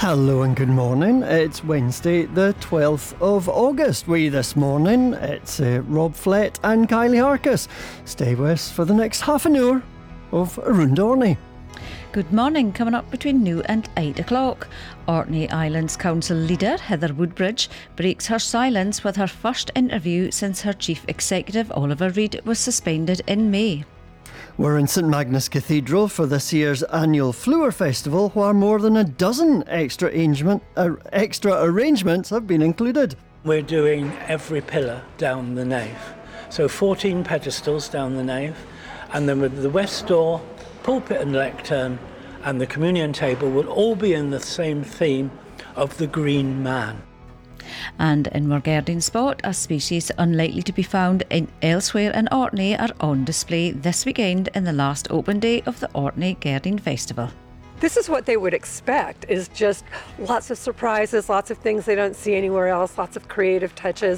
Hello and good morning. It's Wednesday the 12th of August. This morning, it's Rob Flett and Kylie Harkis. Stay with us for the next half an hour of Around Orkney. Good morning. Coming up between now and 8 o'clock. Orkney Islands Council leader Heather Woodbridge breaks her silence with her first interview since her chief executive Oliver Reid was suspended in May. We're in St Magnus Cathedral for this year's annual Flower Festival, where more than a dozen extra arrangements have been included. We're doing every pillar down the nave. So 14 pedestals down the nave, and then with the west door, pulpit and lectern, and the communion table will all be in the same theme of the Green Man. And in Morgardine Sport, a species unlikely to be found elsewhere in Orkney are on display this weekend in the last open day of the Orkney Gardening Festival. This is what they would expect, is just lots of surprises, lots of things they don't see anywhere else, lots of creative touches.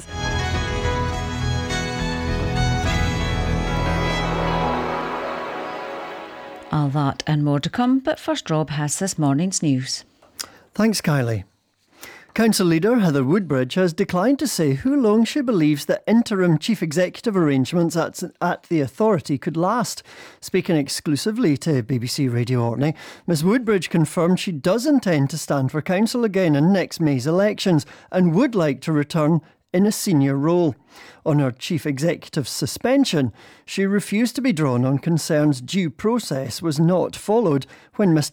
All that and more to come, but first Rob has this morning's news. Thanks, Kylie. Council leader Heather Woodbridge has declined to say how long she believes the interim chief executive arrangements at the authority could last. Speaking exclusively to BBC Radio Orkney, Ms Woodbridge confirmed she does intend to stand for council again in next May's elections and would like to return in a senior role. On her chief executive's suspension, she refused to be drawn on concerns due process was not followed when Mr